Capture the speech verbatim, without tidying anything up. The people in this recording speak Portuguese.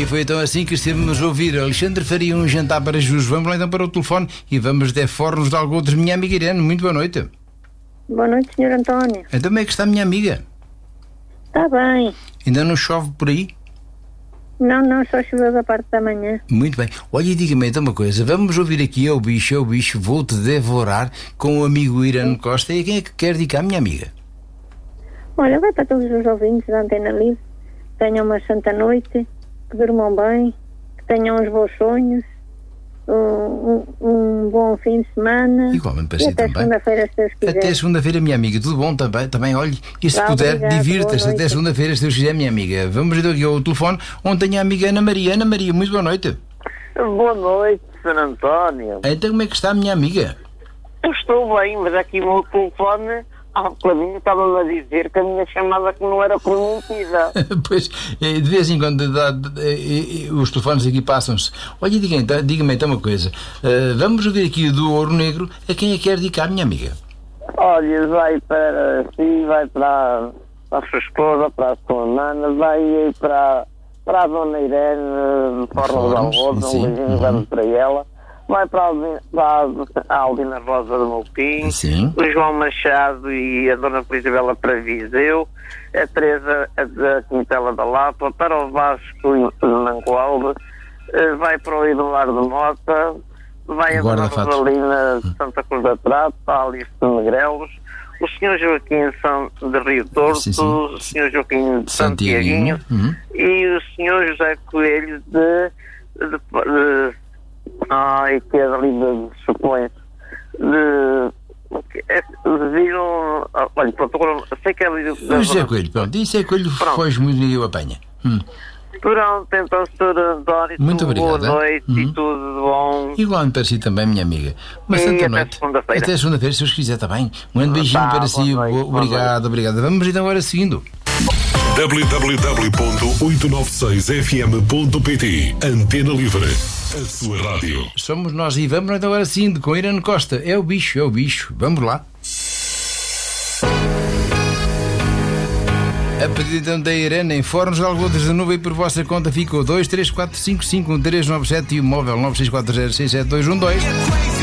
foi então assim que estivemos a ouvir Alexandre Faria, um jantar para Jesus. Vamos lá então para o telefone e vamos até Fornos de Algodres. Minha amiga Irene, muito boa noite. Boa noite, senhor António. Então como é que está a minha amiga? Está bem. Ainda não chove por aí? Não, não, só choveu da parte da manhã. Muito bem. Olha, e diga-me então uma coisa. Vamos ouvir aqui É o Bicho, É o Bicho, Vou-te Devorar, com o amigo Irene Costa. E quem é que quer dedicar, minha amiga? Olha, vai para todos os ouvintes da Antena Livre. Que tenham uma santa noite, que durmam bem, que tenham uns bons sonhos, um, um, um bom fim de semana. Igualmente para e si até também. segunda-feira, se Deus quiser. Até segunda-feira, minha amiga. Tudo bom também? Também, olhe. E se Vá, puder, obrigado, divirta-se. boa Até noite. segunda-feira, se Deus quiser, minha amiga. Vamos então aqui ao telefone, onde tenho a amiga Ana Maria. Ana Maria, muito boa noite. Boa noite, senhor António. Então como é que está a minha amiga? Eu estou bem, mas aqui o meu telefone, há bocadinho estava-me a dizer que a minha chamada que não era prometida. Pois, eh, de vez em quando dá- eh, eh, os telefones aqui passam-se. Olha, diga então- diga-me então uma coisa. Eh, vamos ouvir aqui do Ouro Negro a quem é que quer dedicar, minha amiga. Olha, vai para si, vai para, para a sua esposa, para a sua mana, vai aí para, para a dona Irene, para o Fornos, Algodres, sim. um beijinho grande para ela. Vai para a Aldi- para a Aldina Rosa do Moutinho, Sim. o João Machado e a Dona Isabela para Viseu, a Teresa a da Quintela da Lapa, para o Vasco de Mangualde, eh, vai para o Eduardo Mota, vai a Dona Guarda-fatos. Rosalina de Santa Cruz da Trata, a Alice de Negrelos, o senhor Joaquim São de Rio Torto, Sim, sim. o senhor Joaquim de Santiaguinho. Santiaguinho Uhum. e o senhor José Coelho de, de, de ai, que é dali de Supões de, que é- de viram, ah, olha, pronto, agora sei que é ali de, O José Coelho, pronto. Isso é Coelho, Pronto. foge muito e eu apanha. Hum. Pronto, então, senhor António, Muito tudo boa obrigado, noite hein? e Uhum. tudo de bom. Igualmente para si também, minha amiga. Uma E santa até noite. segunda-feira. Até segunda-feira, se Deus quiser, está bem? Um grande beijinho Tá, para boa si. noite, Bo- boa Obrigado, obrigado. Vamos então agora seguindo. w w w ponto oito nove seis f m ponto p t. Antena Livre, a sua rádio. Somos nós e vamos então agora seguindo com Irene Costa. É o bicho, é o bicho. Vamos lá. A pedido então da Irene, em Fornos de Algodres da Nuvem, por vossa conta ficou dois três quatro cinco cinco um três nove sete e o móvel nove seis quatro zero seis sete dois um dois.